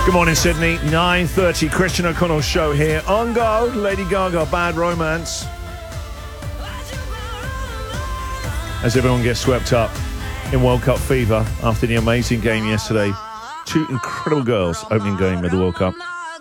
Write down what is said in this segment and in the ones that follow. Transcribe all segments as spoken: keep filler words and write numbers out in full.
Good morning, Sydney. nine thirty, Christian O'Connell show here on Gold. Lady Gaga, Bad Romance. As everyone gets swept up in World Cup fever after the amazing game yesterday. Two incredible girls opening game of the World Cup.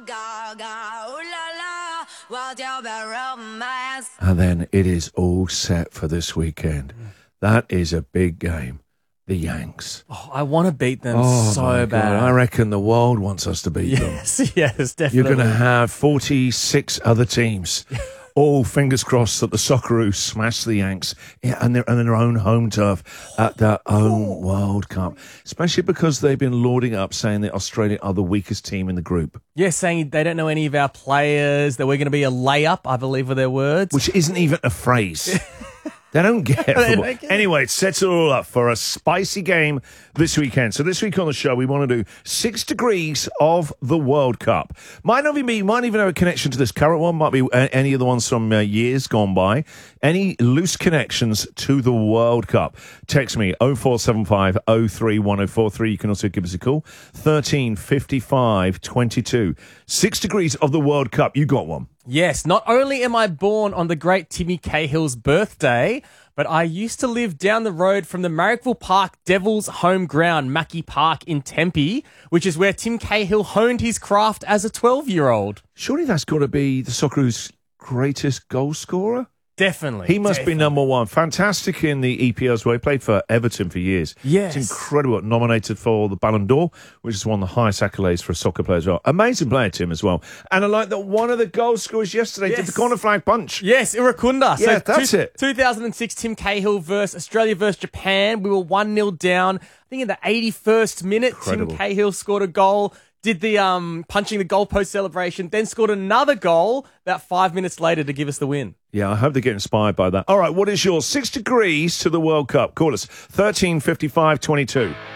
And then it is all set for this weekend. That is a big game. The Yanks. Oh, I want to beat them oh so bad. God. I reckon the world wants us to beat yes, them. Yes, definitely. You're going to have forty-six other teams. All fingers crossed that the Socceroos smash the Yanks on their, on their own home turf at their own World Cup. Especially because they've been lauding up, saying that Australia are the weakest team in the group. Yeah, saying they don't know any of our players, that we're going to be a layup, I believe were their words. Which isn't even a phrase. They don't get football. Don't get anyway, it sets it all up for a spicy game this weekend. So this week on the show, we want to do six degrees of the World Cup. Might not even be, might even have a connection to this current one. Might be any of the ones from uh, years gone by. Any loose connections to the World Cup? Text me oh four seven five oh three one oh four three. You can also give us a call. thirteen fifty-five twenty-two. Six degrees of the World Cup. You got one. Yes, not only am I born on the great Timmy Cahill's birthday, but I used to live down the road from the Marrickville Park Devils home ground, Mackey Park in Tempe, which is where Tim Cahill honed his craft as a twelve-year-old. Surely that's got to be the Socceroos' greatest goal scorer? Definitely. He must definitely. be number one. Fantastic in the E P L as well. He played for Everton for years. Yes. It's incredible. Nominated for the Ballon d'Or, which is one of the highest accolades for a soccer player as well. Amazing player, Tim, as well. And I like that one of the goal scorers yesterday yes. did the corner flag punch. Yes, Irakunda. Yeah, so that's two, it. two thousand six, Tim Cahill versus Australia versus Japan. We were one nil down. I think in the eighty-first minute, Incredible. Tim Cahill scored a goal. Did the um punching the goalpost celebration, then scored another goal about five minutes later to give us the win. Yeah, I hope they get inspired by that. All right, what is yours? Six degrees to the World Cup. Call us thirteen fifty-five twenty-two.